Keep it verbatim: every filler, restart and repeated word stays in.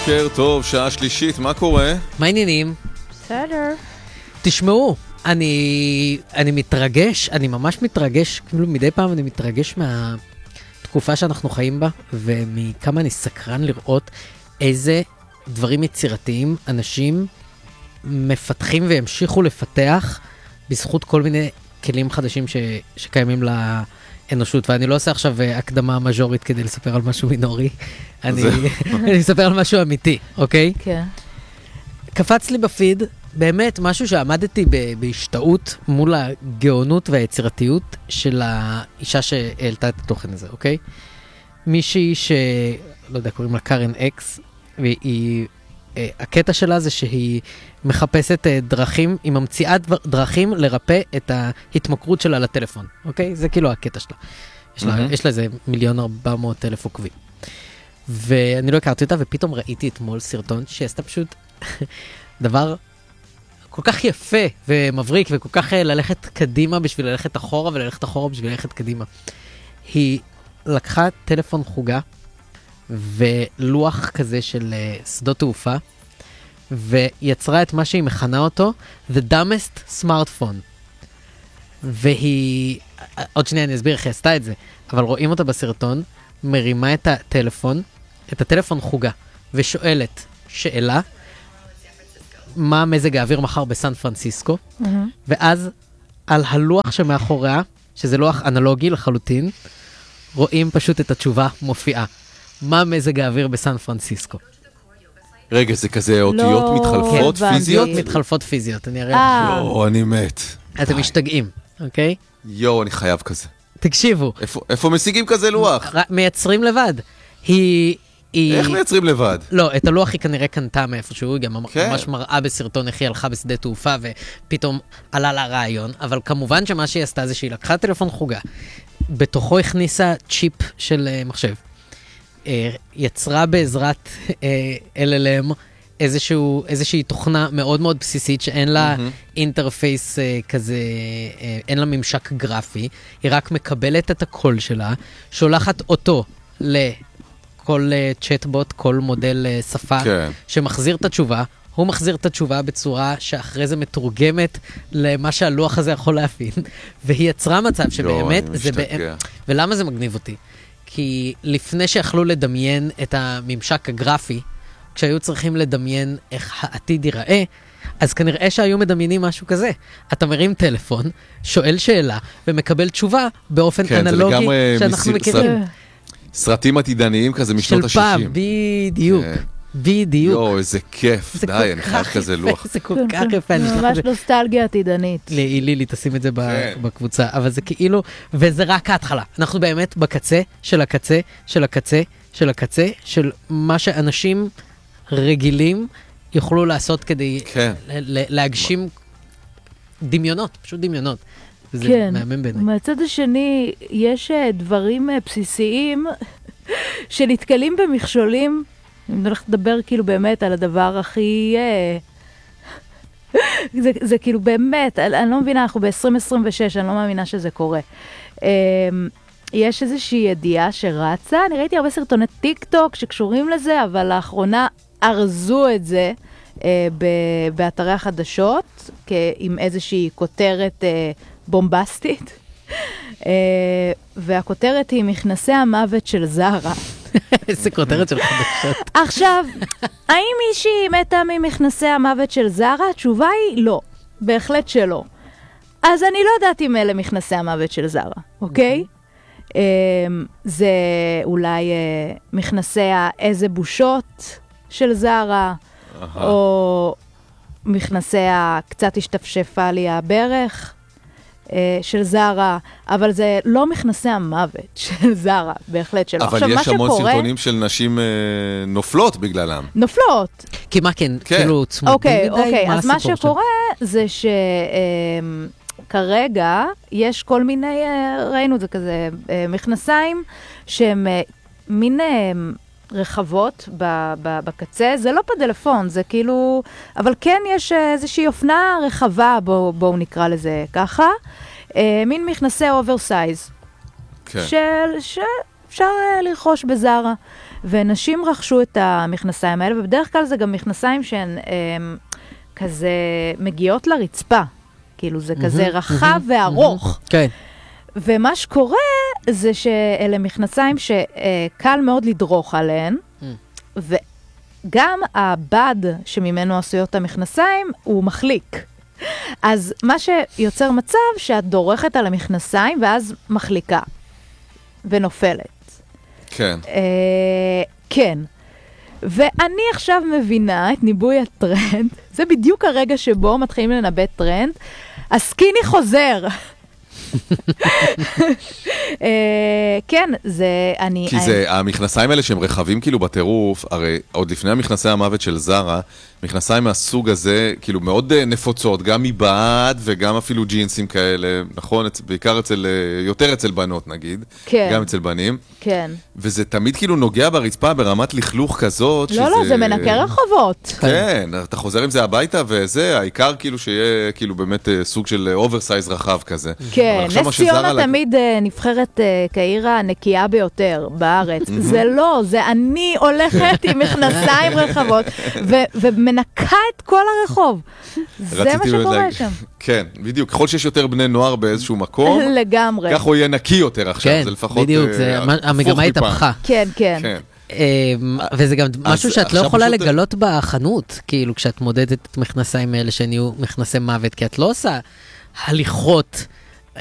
בוקר טוב, שעה שלישית, מה קורה? מה העניינים? בסדר. תשמעו, אני, אני מתרגש, אני ממש מתרגש, כאילו מדי פעם אני מתרגש מהתקופה שאנחנו חיים בה, ומכמה אני סקרן לראות איזה דברים יצירתיים אנשים מפתחים וימשיכו לפתח בזכות כל מיני כלים חדשים ש, שקיימים לאנושות. ואני לא עושה עכשיו הקדמה מז'ורית כדי לספר על משהו מינורי, אני, אני אספר על משהו אמיתי, אוקיי? כן. קפץ לי בפיד, באמת משהו שעמדתי בהשתאות מול הגאונות והיצירתיות של האישה שהעלתה את התוכן הזה, אוקיי? מישהי ש... לא יודע, קוראים לה קארן אקס, והיא... הקטע שלה זה שהיא מחפשת דרכים, היא ממציאה דרכים לרפא את ההתמכרות שלה לטלפון, אוקיי? זה כאילו הקטע שלה. יש לה, יש לה איזה מיליון ארבע מאות אלף עוקבים. ואני לא הכרתי אותה, ופתאום ראיתי אתמול סרטון שעשתה פשוט דבר כל כך יפה ומבריק, וכל כך ללכת קדימה בשביל ללכת אחורה, וללכת אחורה בשביל ללכת קדימה. היא לקחה טלפון חוגה, ולוח כזה של שדות תעופה, ויצרה את מה שהיא מכנה אותו, The Dumbest Smartphone. והיא, עוד שנייה אני אסביר איך היא עשתה את זה, אבל רואים אותה בסרטון, מרימה את הטלפון, את הטלפון חוגה, ושואלת שאלה, מה מזג האוויר מחר בסן פרנסיסקו, mm-hmm. ואז על הלוח שמאחוריה, שזה לוח אנלוגי לחלוטין, רואים פשוט את התשובה מופיעה. מה מזג האוויר בסן פרנסיסקו? רגע, זה כזה אותיות לא, מתחלפות כן, פיזיות? אותיות מתחלפות פיזיות, אני אראה. לא, אני מת. אתם משתגעים, אוקיי? יו, אני חייב כזה. תקשיבו. איפה, איפה משיגים כזה לוח? מייצרים לבד. היא... היא... איך מייצרים לבד? לא, את הלוח היא כנראה קנתה מאיפשהו, היא גם כן. ממש מראה בסרטון איך היא הלכה בשדה תעופה, ופתאום עלה לה רעיון, אבל כמובן שמה שהיא עשתה זה שהיא לקחה טלפון חוגה, בתוכו הכניסה צ'יפ של uh, מחשב, uh, יצרה בעזרת uh, אל אל אם איזשהו, איזושהי תוכנה מאוד מאוד בסיסית, שאין לה mm-hmm. אינטרפייס uh, כזה, uh, אין לה ממשק גרפי, היא רק מקבלת את הקול שלה, שולחת אותו ל... כל צ'טבוט, כל מודל שפה, כן. שמחזיר את התשובה, הוא מחזיר את התשובה בצורה שאחרי זה מתורגמת למה שהלוח הזה יכול להבין, והיא יצרה מצב שבאמת זה באמת, ולמה זה מגניב אותי? כי לפני שיכלו לדמיין את הממשק הגרפי, כשהיו צריכים לדמיין איך העתיד ייראה, אז כנראה שהיו מדמיינים משהו כזה. אתה מרים טלפון, שואל שאלה, ומקבל תשובה באופן כן, אנלוגי שאנחנו מכירים. סרטים עתידניים כזה משנות ה-שישים. של פעם, בדיוק, בדיוק. יואו, איזה כיף, די, אני חייב כזה לוח. זה כל כך יפה. ממש נוסטלגיה עתידנית. לילי, תשים את זה בקבוצה, אבל זה כאילו, וזה רק ההתחלה. אנחנו באמת בקצה של הקצה, של הקצה, של הקצה, של מה שאנשים רגילים יוכלו לעשות כדי להגשים דמיונות, פשוט דמיונות. כן, מהצד השני, יש דברים בסיסיים שנתקלים במכשולים. אני הולכת לדבר כאילו באמת על הדבר הכי... זה, זה כאילו באמת, אני לא מבינה, אנחנו ב-עשרים עשרים ושש, אני לא מאמינה שזה קורה. יש איזושהי ידיעה שרצה, אני ראיתי הרבה סרטוני טיק טוק שקשורים לזה, אבל לאחרונה ארזו את זה באתרי החדשות, עם איזושהי כותרת בומבסטית, והכותרת היא מכנסי המוות של זרה. איזה כותרת של חדשות. עכשיו, האם מישהי מתה ממכנסי המוות של זרה? התשובה היא לא, בהחלט שלא. אז אני לא יודעת אם אלה מכנסי המוות של זרה, אוקיי? זה אולי מכנסי איזה בושות של זרה, או מכנסי קצת השתפשפה לי הברך, של זרה, אבל זה לא מכנסי המוות של זרה, בהחלט שלא. אבל יש המון סרטונים של נשים נופלות בגללם. נופלות. כי מה כן, כאילו צמודים מדי, אוקיי, אז מה שקורה זה שכרגע יש כל מיני, ראינו את זה כזה, מכנסיים שהם מין רחבות בקצה, זה לא פדלפון, זה כאילו, אבל כן יש איזושהי אופנה רחבה, בואו נקרא לזה ככה, מין מכנסי אוברסייז, שאפשר לרכוש בזרה, ונשים רכשו את המכנסיים האלה, ובדרך כלל זה גם מכנסיים שהן הם, כזה מגיעות לרצפה. כאילו זה כזה רחב וארוך. כן. ומה שקורה זה שאלה מכנסיים שקל מאוד לדרוך עליהן, וגם הבד שממנו עשויות המכנסיים הוא מחליק. אז מה שיוצר מצב שאת דורכת על המכנסיים ואז מחליקה ונופלת. כן. אה, כן. ואני עכשיו מבינה את ניבוי הטרנד, זה בדיוק הרגע שבו מתחילים לנבא טרנד, הסקיני חוזר. כן, זה, אני... כי זה, המכנסיים האלה שהם רחבים כאילו בטירוף, הרי עוד לפני המכנסי המוות של זרה, מכנסיים מהסוג הזה, כאילו מאוד נפוצות, גם מבעד וגם אפילו ג'ינסים כאלה, נכון? בעיקר אצל, יותר אצל בנות נגיד, כן. גם אצל בנים. כן. וזה תמיד כאילו נוגע ברצפה ברמת לכלוך כזאת. לא, שזה... לא, זה מנקה רחובות. כן, אתה חוזר עם זה הביתה וזה, העיקר כאילו שיהיה כאילו באמת סוג של אוברסייז רחב כזה. כן, נס ציונה תמיד נבחרת כעיר הנקייה ביותר בארץ. זה לא, זה אני הולכת עם מכנסיים רחבות, ומנקה את כל הרחוב. זה מה שקורה שם. כן, בדיוק. ככל שיש יותר בני נוער באיזשהו מקום, לגמרי. כך הוא יהיה נקי יותר עכשיו. כן, זה לפחות... בדיוק, המגמה התהפכה. כן, כן. וזה גם משהו שאת לא יכולה לגלות בחנות, כאילו כשאת מודדת את מכנסיים האלה שנהיו מכנסי מוות, כי את לא עושה הליכות